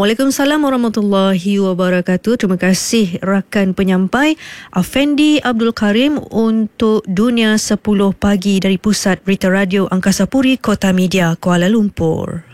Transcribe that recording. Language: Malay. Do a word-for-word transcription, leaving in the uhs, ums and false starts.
Waalaikumsalam warahmatullahi wabarakatuh. Terima kasih rakan penyampai Afendi Abdul Karim untuk Dunia sepuluh Pagi dari Pusat Berita Radio Angkasa Puri Kota Media Kuala Lumpur.